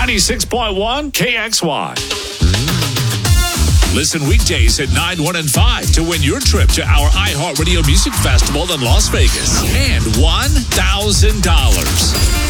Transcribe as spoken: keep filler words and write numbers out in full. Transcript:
ninety-six point one K X Y. Listen weekdays at nine, one, and five to win your trip to our iHeartRadio Music Festival in Las Vegas and one thousand dollars.